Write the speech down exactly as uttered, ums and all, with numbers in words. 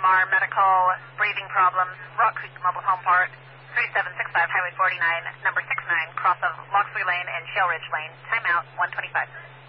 R, medical, breathing problems, Rock Creek Mobile Home Park, three seven six five Highway forty-nine, number six nine, cross of Loxley Lane and Shale Ridge Lane. Timeout, one twenty-five.